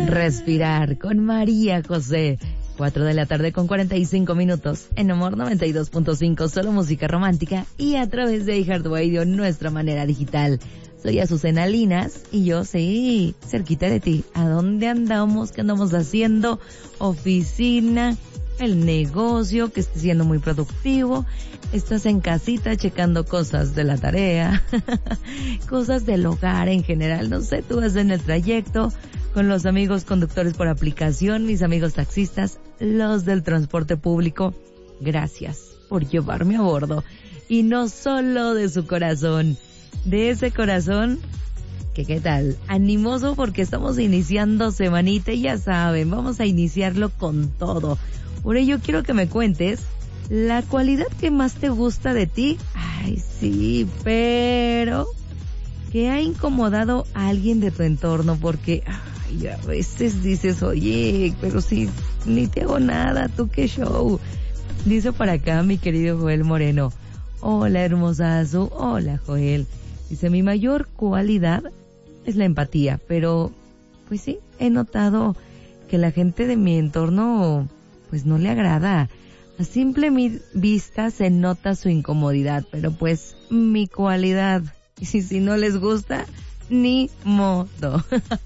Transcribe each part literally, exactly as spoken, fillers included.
Respirar con María José. cuatro de la tarde con cuarenta y cinco minutos. En Amor noventa y dos punto cinco, solo música romántica y a través de iHeartRadio, nuestra manera digital. Soy Azucena Linas y yo, sí, cerquita de ti. ¿A dónde andamos? ¿Qué andamos haciendo? Oficina, el negocio que esté siendo muy productivo. Estás en casita checando cosas de la tarea, cosas del hogar en general. No sé, tú vas en el trayecto con los amigos conductores por aplicación, mis amigos taxistas, los del transporte público. Gracias por llevarme a bordo. Y no solo de su corazón, de ese corazón que, ¿qué tal? Animoso porque estamos iniciando semanita y ya saben, vamos a iniciarlo con todo. Por ello quiero que me cuentes la cualidad que más te gusta de ti. Ay, sí, pero que ha incomodado a alguien de tu entorno porque, ay, a veces dices, oye, pero si ni te hago nada, tú qué show. Dice por acá mi querido Joel Moreno. Hola, hermosazo. Hola, Joel. Dice, mi mayor cualidad es la empatía, pero pues sí, he notado que la gente de mi entorno pues no le agrada. A simple vista se nota su incomodidad, pero pues mi cualidad, y si no les gusta, ni modo.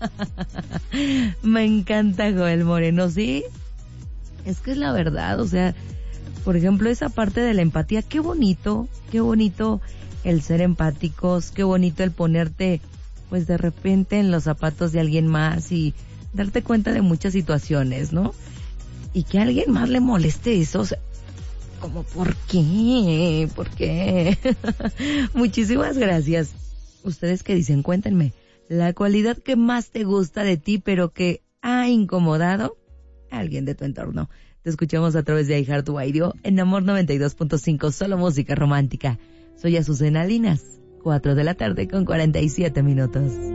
Me encanta Joel Moreno, ¿sí? Es que es la verdad, o sea, por ejemplo, esa parte de la empatía, qué bonito, qué bonito el ser empáticos, qué bonito el ponerte, pues de repente en los zapatos de alguien más y darte cuenta de muchas situaciones, ¿no? Y que a alguien más le moleste eso, o sea, como, ¿por qué? ¿Por qué? Muchísimas gracias. Ustedes que dicen, cuéntenme, la cualidad que más te gusta de ti, pero que ha incomodado a alguien de tu entorno. Te escuchamos a través de iHeartRadio en Amor noventa y dos punto cinco, solo música romántica. Soy Azucena Linas, cuatro de la tarde con cuarenta y siete minutos.